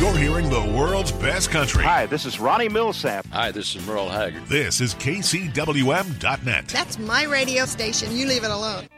You're hearing the world's best country. Hi, this is Ronnie Millsap. Hi, this is Merle Haggard. This is KCWM.net. That's my radio station. You leave it alone.